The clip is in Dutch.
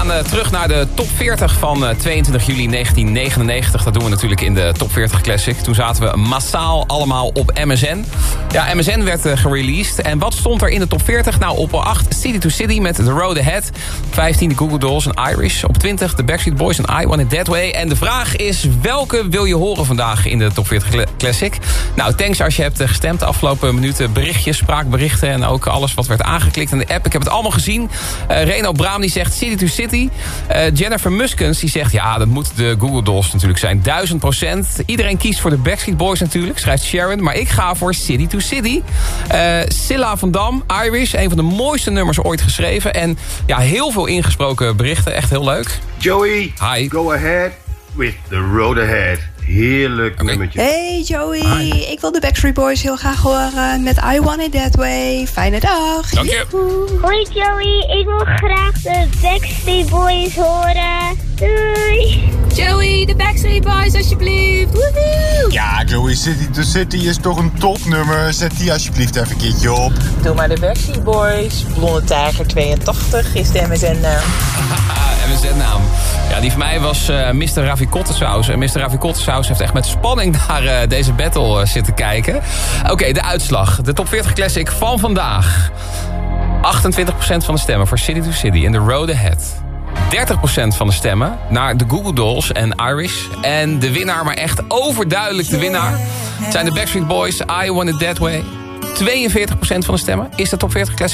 gaan terug naar de top 40 van 22 juli 1999. Dat doen we natuurlijk in de top 40 Classic. Toen zaten we massaal allemaal op MSN. Ja, MSN werd gereleased. En wat stond er in de top 40? Nou, op 8 City to City met The Road Ahead. 15 de Google Dolls en Irish. Op 20 de Backstreet Boys en I Want It That Way. En de vraag is, welke wil je horen vandaag in de top 40 Classic? Nou, thanks als je hebt gestemd de afgelopen minuten. Berichtjes, spraakberichten en ook alles wat werd aangeklikt in de app. Ik heb het allemaal gezien. Reno Braam die zegt City to City. Jennifer Muskens die zegt, ja, dat moet de Google Dolls natuurlijk zijn. 1000%. Iedereen kiest voor de Backstreet Boys natuurlijk, schrijft Sharon. Maar ik ga voor City to City. Silla van Dam, Irish. Een van de mooiste nummers ooit geschreven. En ja, heel veel ingesproken berichten. Echt heel leuk. Joey, hi. Go ahead with the road ahead. Heerlijk nummertje. Hey Joey, ik wil de Backstreet Boys heel graag horen met I Want It That Way. Fijne dag. Dank je. Hoi Joey, ik wil graag de Backstreet Boys horen. Doei. Joey, de Backstreet Boys alsjeblieft. Woehoe. Ja, Joey, City to City is toch een topnummer. Zet die alsjeblieft even een keertje op. Doe maar de Backstreet Boys. Blonde Tijger 82 is de MSN-naam. MSN-naam. Ja, die van mij was Mr. Ravikottensaus. En Mr. Ravikottensaus heeft echt met spanning naar deze battle zitten kijken. Oké, de uitslag. De top 40 Classic van vandaag. 28% van de stemmen voor City to City in The Road Ahead. 30% van de stemmen naar de Google Dolls en Irish. En de winnaar, maar echt overduidelijk de winnaar, zijn de Backstreet Boys, I Want It That Way. 42% van de stemmen is de top 40 Classic